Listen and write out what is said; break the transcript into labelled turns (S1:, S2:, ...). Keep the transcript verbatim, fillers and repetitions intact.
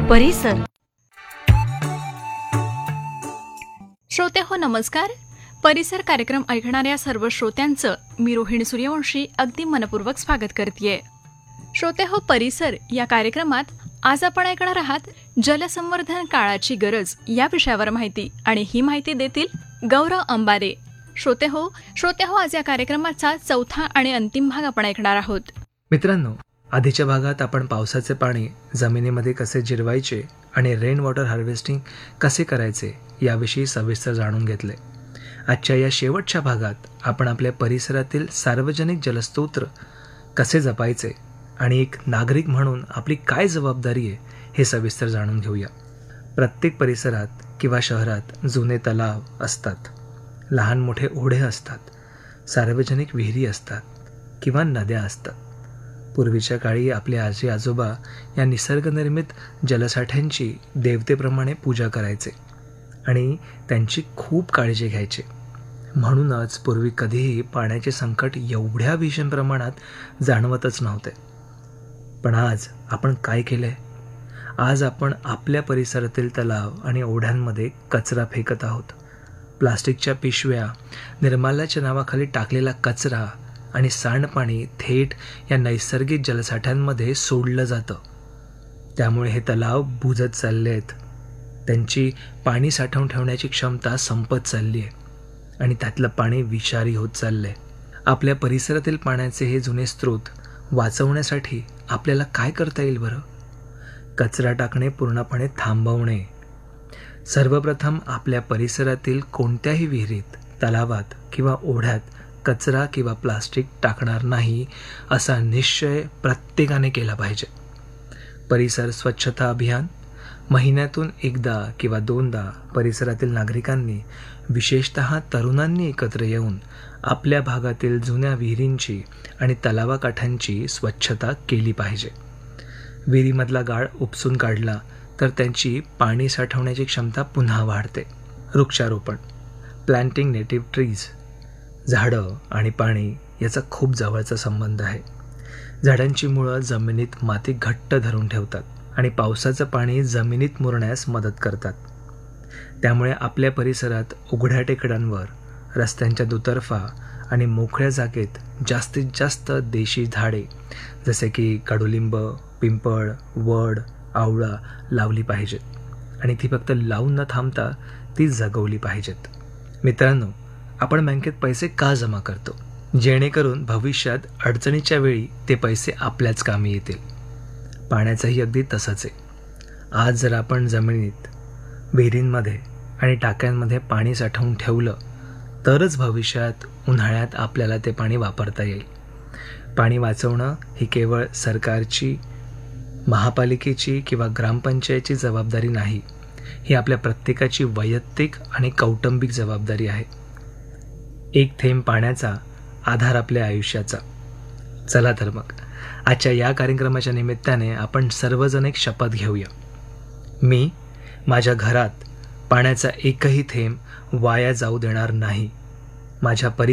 S1: परिसर.
S2: श्रोते हो नमस्कार. परिसर कार्यक्रम ऐकणाऱ्या सर्व श्रोत्यांचं मी रोहिणी सूर्यवंशी अगदी मनपूर्वक स्वागत करतेय. श्रोते हो परिसर या कार्यक्रमात आज आपण ऐकणार आहात जलसंवर्धन काळाची गरज या विषयावर माहिती, आणि ही माहिती देतील गौरव अंबारे. श्रोते हो श्रोते हो आज या कार्यक्रमाचा चौथा आणि अंतिम भाग आपण ऐकणार आहोत.
S3: मित्रांनो, आधीच्या भागात आपण पावसाचे पाणी जमिनीमध्ये कसे जिरवायचे आणि रेन वॉटर हार्वेस्टिंग कसे करायचे याविषयी सविस्तर जाणून घेतले. आजच्या या शेवटच्या भागात आपण आपल्या परिसरातील सार्वजनिक जलस्रोत कसे जपायचे आणि एक नागरिक म्हणून आपली काय जबाबदारी आहे हे सविस्तर जाणून घेऊया. प्रत्येक परिसरात किंवा शहरात जुने तलाव असतात, लहान मोठे ओढे असतात, सार्वजनिक विहिरी असतात किंवा नद्या असतात. पूर्वीच्या काळी आपले आजी आजोबा या निसर्गनिर्मित जलसाठ्यांची देवतेप्रमाणे पूजा करायचे आणि त्यांची खूप काळजी घ्यायचे. म्हणूनच पूर्वी कधीही पाण्याचे संकट एवढ्या भीषण प्रमाणात जाणवतच नव्हते. पण आज आपण काय केलंय? आज आपण आपल्या परिसरातील तलाव आणि ओढ्यांमध्ये कचरा फेकत आहोत. प्लास्टिकच्या पिशव्या, निर्माल्याच्या नावाखाली टाकलेला कचरा आणि सांडपाणी थेट या नैसर्गिक जलसाठ्यांमध्ये सोडलं जातं. त्यामुळे हे तलाव बुजत चालले आहेत. त्यांची पाणी साठवून ठेवण्याची क्षमता संपत चालली आहे आणि त्यातलं पाणी विषारी होत चाललं आहे. आपल्या परिसरातील पाण्याचे हे जुने स्रोत वाचवण्यासाठी आपल्याला काय करता येईल बरं? कचरा टाकणे पूर्णपणे थांबवणे. सर्वप्रथम आपल्या परिसरातील कोणत्याही विहिरीत, तलावात किंवा ओढ्यात कचरा किंवा प्लास्टिक टाकणार नाही असा निश्चय प्रत्येकाने केला पाहिजे. परिसर स्वच्छता अभियान महिन्यातून एकदा किंवा दोनदा परिसरातील नागरिकांनी, विशेषतः तरुणांनी एकत्र येऊन आपल्या भागातील जुन्या विहिरींची आणि तलावाकाठांची स्वच्छता केली पाहिजे. विहिरीमधला गाळ उपसून काढला तर त्यांची पाणी साठवण्याची क्षमता पुन्हा वाढते. वृक्षारोपण, प्लांटिंग नेटिव्ह ट्रीज. झाडं आणि पाणी याचा खूप जवळचा संबंध आहे. झाडांची मुळं जमिनीत माती घट्ट धरून ठेवतात आणि पावसाचं पाणी जमिनीत मुरण्यास मदत करतात. त्यामुळे आपल्या परिसरात उघड्या टेकड्यांवर, रस्त्यांच्या दुतर्फा आणि मोकळ्या जागेत जास्तीत जास्त देशी झाडे जसे की कडुलिंब, पिंपळ, वड, आवळा लावली पाहिजेत आणि ती फक्त लावून न थांबता ती जगवली पाहिजेत. मित्रांनो, आपण बँकेत पैसे का जमा करतो? जेणेकरून भविष्यात अडचणीच्या वेळी ते पैसे आपल्याच कामी येतील. पाण्याचंही अगदी तसंच आहे. आज जर आपण जमिनीत, विहिरींमध्ये आणि टाक्यांमध्ये पाणी साठवून ठेवलं तरच भविष्यात उन्हाळ्यात आपल्याला ते पाणी वापरता येईल. पाणी वाचवणं ही केवळ सरकारची, महापालिकेची किंवा ग्रामपंचायतीची जबाबदारी नाही. ही आपल्या प्रत्येकाची वैयक्तिक आणि कौटुंबिक जबाबदारी आहे. एक थेंब पाण्याचा आधार आपल्या आयुष्याचा. चला तर मग आजच्या या कार्यक्रमाच्या निमित्ताने आपण सर्वजण एक शपथ घेऊया. मी माझ्या घरात पाण्याचा एकही थेंब वाया जाऊ देणार नाही. माझ्या परि